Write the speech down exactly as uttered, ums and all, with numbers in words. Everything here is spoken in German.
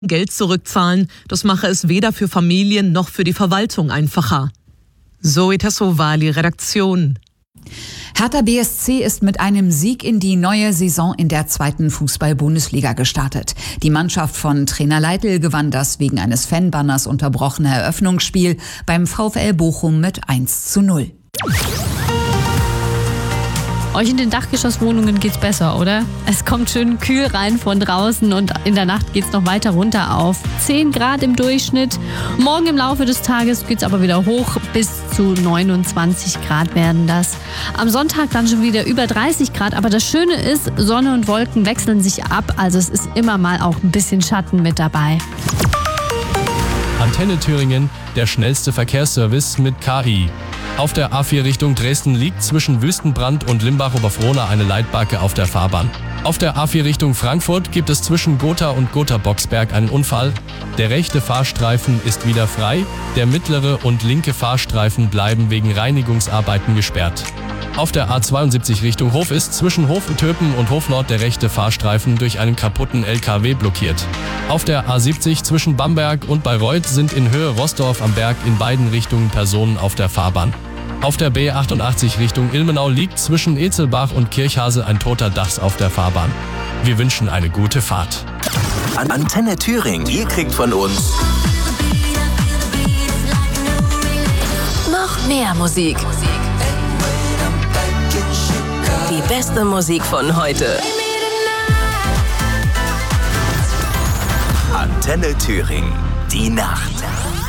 Geld zurückzahlen. Das mache es weder für Familien noch für die Verwaltung einfacher. Zoe Tassovali, Redaktion. Hertha B S C ist mit einem Sieg in die neue Saison in der zweiten Fußball-Bundesliga gestartet. Die Mannschaft von Trainer Leitl gewann das wegen eines Fanbanners unterbrochene Eröffnungsspiel beim VfL Bochum mit eins zu null. Euch in den Dachgeschosswohnungen geht's besser, oder? Es kommt schön kühl rein von draußen und in der Nacht geht's noch weiter runter auf zehn Grad im Durchschnitt. Morgen im Laufe des Tages geht's aber wieder hoch, bis zu neunundzwanzig Grad werden das. Am Sonntag dann schon wieder über dreißig Grad, aber das Schöne ist, Sonne und Wolken wechseln sich ab, also es ist immer mal auch ein bisschen Schatten mit dabei. Antenne Thüringen, der schnellste Verkehrsservice mit K I. Auf der A vier Richtung Dresden liegt zwischen Wüstenbrand und Limbach-Oberfrohna eine Leitbacke auf der Fahrbahn. Auf der A vier Richtung Frankfurt gibt es zwischen Gotha und Gotha-Boxberg einen Unfall. Der rechte Fahrstreifen ist wieder frei, der mittlere und linke Fahrstreifen bleiben wegen Reinigungsarbeiten gesperrt. Auf der A zweiundsiebzig Richtung Hof ist zwischen Hofen-Töpen und Hofnord der rechte Fahrstreifen durch einen kaputten L K W blockiert. Auf der A siebzig zwischen Bamberg und Bayreuth sind in Höhe Rossdorf am Berg in beiden Richtungen Personen auf der Fahrbahn. Auf der B achtundachtzig Richtung Ilmenau liegt zwischen Ezelbach und Kirchhase ein toter Dachs auf der Fahrbahn. Wir wünschen eine gute Fahrt. Antenne Thüringen, ihr kriegt von uns noch mehr Musik. Die beste Musik von heute. Antenne Thüringen, die Nacht.